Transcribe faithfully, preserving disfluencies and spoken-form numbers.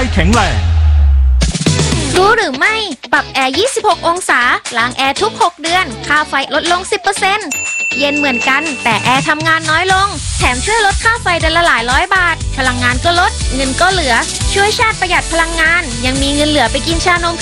แข็งแรงรู้หรือไม่ปรับแอร์ยี่สิบหกองศาล้างแอร์ทุกหกเดือนค่าไฟลดลง สิบเปอร์เซ็นต์ เย็นเหมือนกันแต่แอร์ทำงานน้อยลงแถมช่วยลดค่าไฟเดือนละหลายร้อยบาทพลังงานก็ลดเงินก็เหลือช่วยชาติประหยัดพลังงานยังมีเงินเหลือไปกินชานม